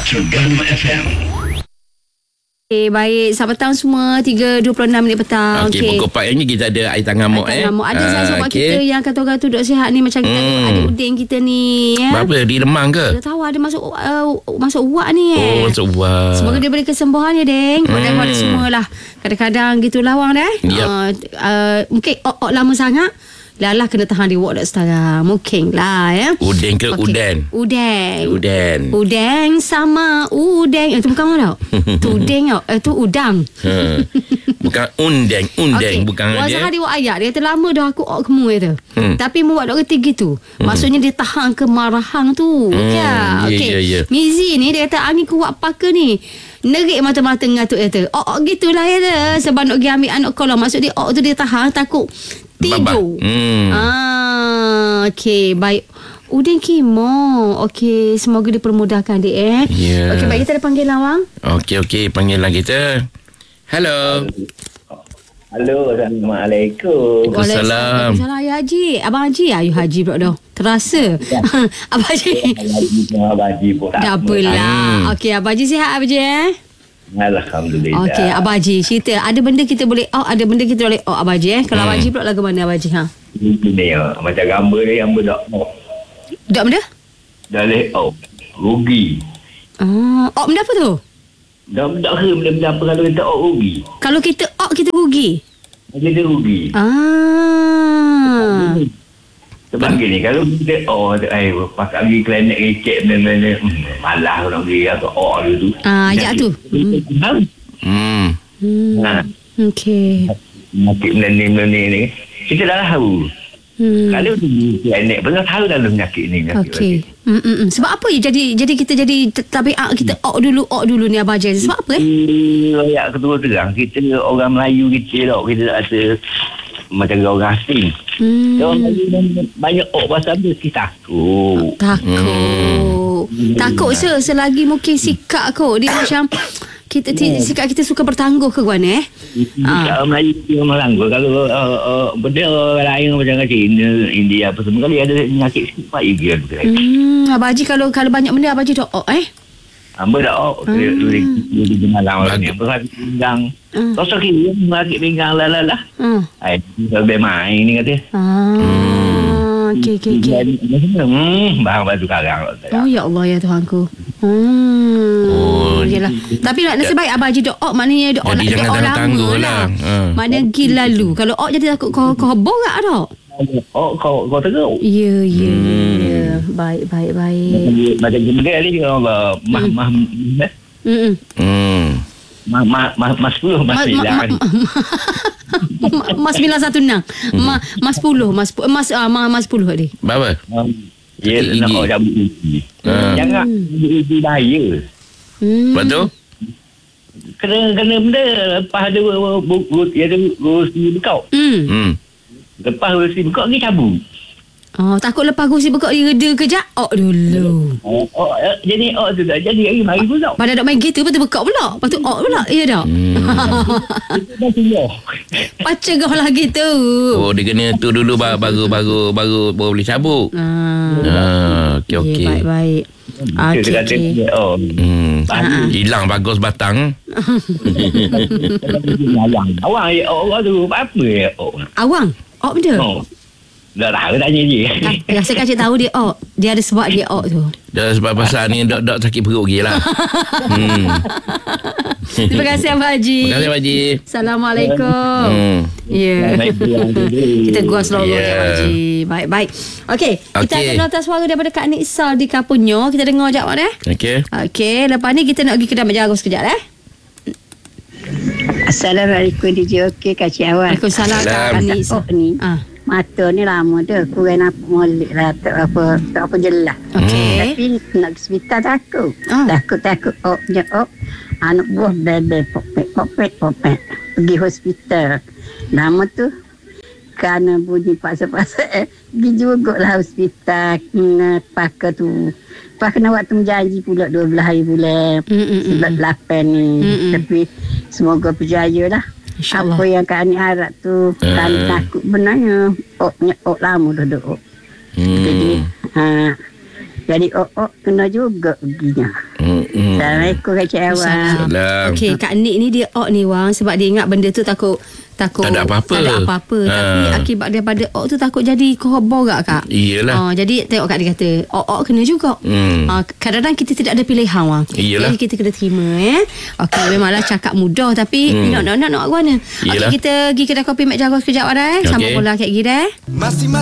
Terengganu FM. Baik, selamat petang semua. 3.26 petang. Okey, pokok part ini kita ada air tangan mok Ada salah seorang kita yang kata orang tu duduk sihat ni. Macam kita tu ada uding kita ni Berapa? Di Remang ke? Dia tahu ada masuk uak ni Oh, masuk uak. Semoga dia beri kesembuhan ya, Deng. Kepada semua lah. Kadang-kadang gitu lawang dah. Mungkin lama sangat. Lalah kena tahan di ward dah sekarang. Mungkin lah ya. Udeng ke udan? Udeng sama udeng. Itu bukan tau. Tu udeng tau. Itu udang. Bukan undeng. Bukan dia. Wazah dia buat ayat. Dia kata lama dah aku kamu kata. Tapi mu buat dok ketiga gitu. Maksudnya dia tahan kemarahan tu. Ya. Mizi ni dia kata angin kuat paka ni. Nerik mata-mata ngatuk dia kata. Gitulah ya tu. Sebab nak pergi ambil anak kolong. Maksud dia tu dia tahan takut tidur. Okey, baik. Udin Kimo. Okey, semoga dipermudahkan dia Okey, baik, kita ada panggil lawang. Okey, panggilan kita. Hello. Waalaikumsalam. Assalamualaikum. Waalaikumsalam, Ayah Haji. Abang Haji, Ayuh Haji pula dah. Terasa. Abang Haji. Abang Haji pun tak apalah. Okey, Abang Haji sihat Abang Haji Alhamdulillah. Okey, Abang Haji cerita. Ada benda kita boleh ada benda kita boleh Abang Haji Kalau Abang Haji pula lagu mana Abang Haji Ini macam gambar ni yang dak Dak benda? Dah leh rugi. Benda apa tu? Dak ke benda apa kalau kita rugi? Kalau kita kita rugi. Kita rugi. Sebab gini, kalau kita pakai pergi klinik recek benda-benda malah orang pergi atau dulu. Ajak tu. Okey. Penyakit benda ni kita dah tahu. Kalau klinik pun tahu dalam penyakit ni. Okey. Sebab apa jadi kita jadi tabiat kita dulu ni Abang Haji. Sebab apa Ayat ketua terang, kita orang Melayu kecil kita tak ada macam orang asing. Orang Melayu banyak pasal dia takut. Takut selagi mungkin sikap dia macam kita sikap kita suka bertangguh ke Guan Sikap Melayu orang Melanggur. Kalau benda orang lain macam China, India apa semua kali ada penyakit sifat juga. Abang Haji kalau banyak benda Abang Haji Hamba dah di malam ni. Apa pinggang. Sosok kiri sakit pinggang lah. Lebih main ni kata. Okey. Bang batu karang. Ya Allah ya Tuhanku. Yalah. Tapi nasib baik Abang Haji maknanya nak jadi jangan tangguh lah. Mana pergi lalu. Kalau jadi takut kau borak dah. Kau teruk. Ya. Baik. Macam gini ni Mas 10 Mas 9 Mas 916 Mas 10 Mas 10 tadi. Berapa? Ya nak cabut uji. Jangan uji bahaya. Lepas tu? Kena benda lepas ada gusi bekau. Lepas gusi bekau ni cabut. Takut lepas gusi bekau dia reda kejap dulu. Jadi tu tak jadi lagi mari pula. Pada nak main gitu betul bekau pula. Lepas tu pula. Ya dah. Pacar kau lah gitu. Dia kena tu dulu baru boleh cabut. Okey. Baik. Hilang bagus batang. Awang tu apa ya? Awang? Benda? Dah tahu tanya je. Saya kasih tahu dia dia ada sebab dia tu. Dah sebab pasal ni dok sakit perut lagi lah. Terima kasih Abang Haji. Terima kasih Abang Haji. Assalamualaikum. Ya. Kita gua selalu Abang Haji. Baik. Okey. Kita ada nota suara daripada Kak Niksal di Kapunyo. Kita dengar jap Okey. Lepas ni kita nak pergi kedai Jago sekejap Assalamualaikum DJ Okey Kak Cik Awal. Waalaikumsalam Kak Niksal ni. Mata ni lama dah kurang apa molek lah tak apa jelas. Tapi nak ke hospital takut. Takut anak buah bebe popet pergi hospital. Lama tu kerana bunyi pasal-pasal pergi juga lah hospital pakai tu. Pak kena waktu menjanji pula 12 hari bulan 8 ni. Tapi semoga berjaya lah. Apa yang kami harap tu kami takut benarnya lama duduk jadi kena juga giginya Assalamualaikum Kak Cik Awang. Okey, Kak Nik ni dia ni Wang, sebab dia ingat benda tu takut tak ada apa-apa. Tapi akibat daripada tu takut jadi borak Kak. Iyalah. Jadi tengok Kak dia kata kena juga. Kadang-kadang kita tidak ada pilihan Wang. Iyalah. Jadi kita kena terima Okey, memanglah cakap mudah tapi nak ke mana. Okey, kita pergi kedai kopi Mek Jago sekejap dah. Sambung bola kat gila.